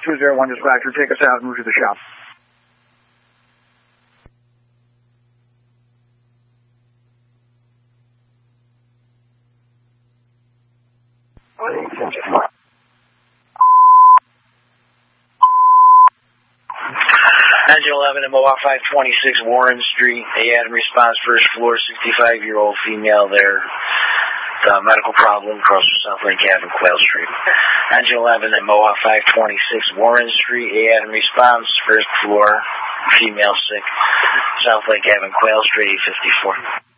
201 dispatcher, take us out and move to the shop. Engine 11 at Mohawk 526 Warren Street. Adam response, first floor, 65-year-old female there. Medical problem across from South Lake Ave and Quail Street. Engine 11 at Mohawk 526 Warren Street. Adam response, first floor, female sick. South Lake Ave and Quail Street, 854.